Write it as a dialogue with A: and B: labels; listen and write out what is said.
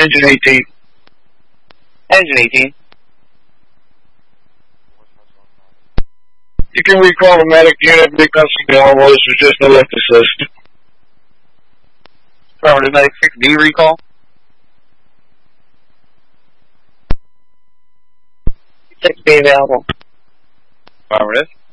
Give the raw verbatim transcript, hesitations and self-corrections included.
A: Engine eighteen.
B: Engine eighteen.
A: You can recall the medic unit because the normal. This was just a lift assist.
B: Affirmative, medic six B recall. six B available.
C: Affirmative.